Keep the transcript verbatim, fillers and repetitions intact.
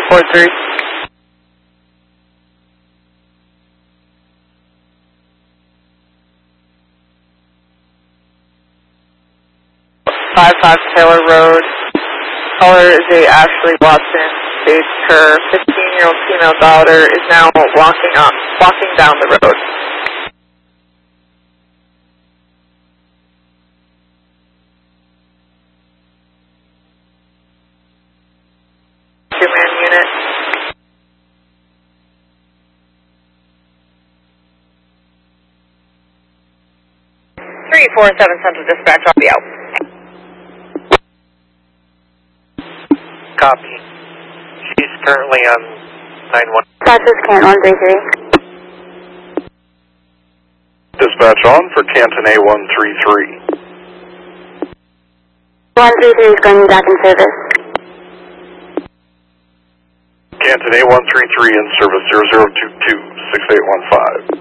four three. five five Taylor Road. Caller is a Ashley Watson. States her fifteen-year-old female daughter is now walking up, walking down the road. Two-man unit. three four seven Central Dispatch, I'll be out. Copy. She's currently on nine one. Dispatch is Canton one three three. Dispatch on for Canton A one three three. one three three is going back in service. Canton A one three three in service zero zero two two six eight one five.